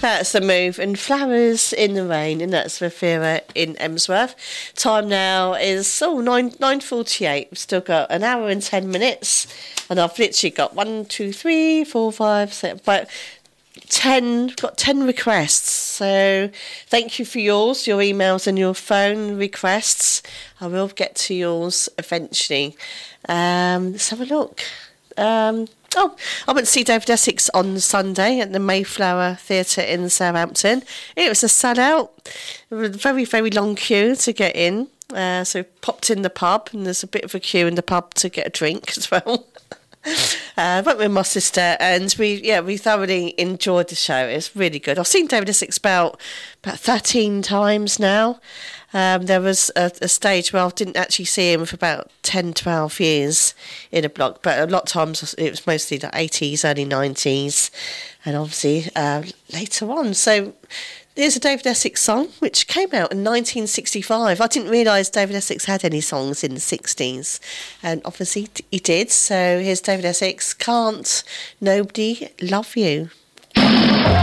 That's the move. And Flowers in the Rain, and that's Rafira in Emsworth. Time now is 9:48. We've still got an hour and 10 minutes, and I've literally got 1, 2, 3, 4, 5, 6, about 10. Got 10 requests. So thank you for your emails and your phone requests. I will get to yours eventually. Let's have a look. I went to see David Essex on Sunday at the Mayflower Theatre in Southampton. It was a sellout. It was a very, very long queue to get in. So popped in the pub, and there's a bit of a queue in the pub to get a drink as well. Went with my sister, and we thoroughly enjoyed the show. It's really good. I've seen David Essex about 13 times now. There was a stage where I didn't actually see him for about 10, 12 years in a block, but a lot of times it was mostly the 80s, early 90s, and obviously later on. So there's a David Essex song which came out in 1965. I didn't realise David Essex had any songs in the 60s, and obviously he did. So here's David Essex, Can't Nobody Love You.